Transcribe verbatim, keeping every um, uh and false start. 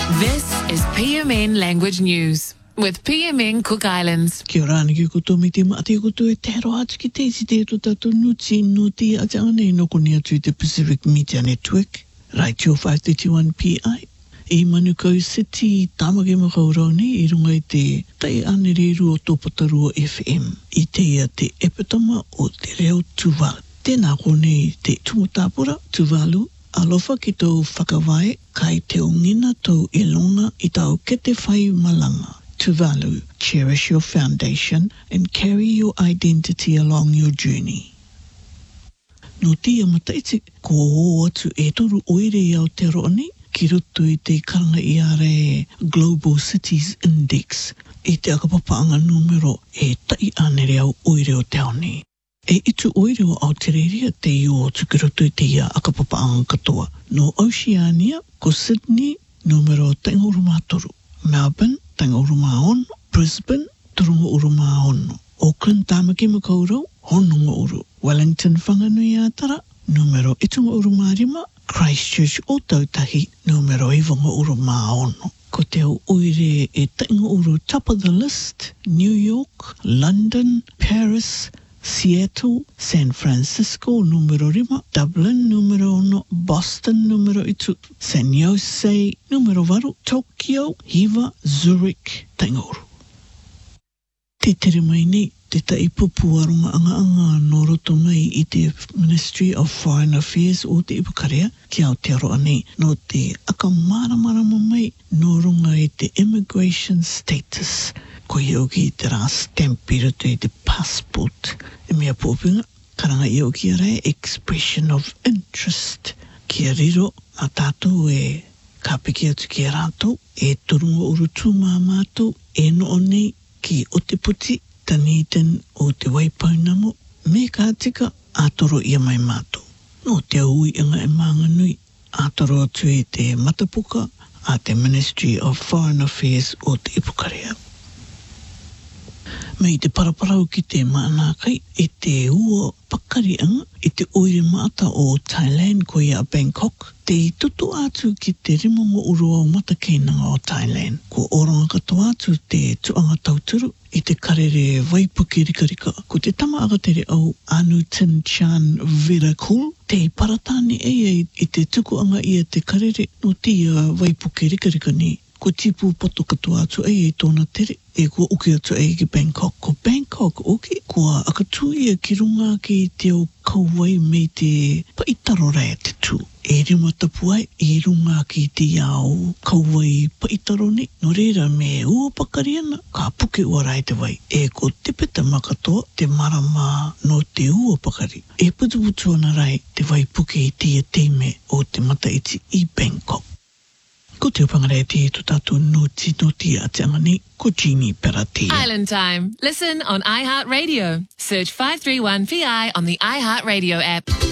This is P M N Language News with P M N Cook Islands. Kia ora ni ki koto mi te maati koto e te hero atu ki te isi te to tato nuti nuti a te ane no koni atu te Pacific Media Network. Radio five thirty-one P I. I Manukau City, Tamake Makaurau ni, i runga i te tai ane reiru o Topataru F M. I te ia te epitoma o te reo Tuvalu. Tēnā kone te tumutapura Tuvalu. Alofa ki tau whakawai, kai te ongina tau e longa i tau kete whai malanga. Tuvalu, cherish your foundation and carry your identity along your journey. No tia mataiti, ko o atu e toru oire i Aotearoa ki roto i te karanga i are Global Cities Index, i te akapapaanga numero e tai anere au oire o te aone. E itu oire o Aotearoa te iu o tuki roto i te ia akapapaanga katoa. No Oceania, ko Sydney, numero tainga uruma toru. Melbourne, tainga uruma ono. Brisbane, turunga uruma ono. Auckland, Tamaki Makaurau, hononga uru. Wellington, whanganui atara, numero itunga uruma rima. Christchurch, o Tautahi, numero iwanga uruma ono. Ko te au oire e tainga uru top of the list. New York, London, Paris, Seattle, San Francisco, numero rima, Dublin, numero ono, Boston, numero itu, San Jose, numero varu, Tokyo, Hiva, Zurich, taingoru. Te tere mai nei, te tai pupu arunga anga anga no roto mai i te Ministry of Foreign Affairs o te Ipukarea ki Aotearoa nei, no te akamaramarama mai no runga i te immigration status. Ko ioki te rā stamp i roto i te passport. E mea pōpinga, karanga ioki arai expression of interest. Kia riro, a tātou e kāpiki atu ki a rātou, e turunga uru tūmā mātou, e no nei ki o te puti, taniten o te waipaunango, me ka tika ātoro ia mai mātou. No te aui inga e mānganui, ātoro atu i te matapuka a te Ministry of Foreign Affairs o te Ipukarea. Mei te paraparau ki te mānakai, i te ua pakarianga, i te oire mata o Thailand ko ia Bangkok, te i tutu atu ki te rimongo urua o matakeinanga o Thailand. Ko oranga katoa atu te tuanga tauturu, i te karere waipuki rikarika, ko te tama agatere au Anutin Chan Virakul, te i paratani eia i te tukuanga ia te karere no tia waipuki rikarika ni. Ko tipu poto katoa atu ei e tōna tere, e kua uki atu ei ki Bangkok. Ko Bangkok oki, kua akatuia ki runga ki te o kauai me te paitaro rea te tū. E rima tapu ai, e runga ki te iau kauai paitaro ni. No reira me ua pakariana, ka puke ua rai te wai. E ko tepeta makatoa, te marama no te ua pakari. E putuputu ana rai te wai puke i tia teime o te mataiti i Bangkok. Ko te upangare te to tātou noti noti a te angani, ko Jeannie Peratia. Island Time. Listen on iHeartRadio. Search five three one P I on the iHeartRadio app.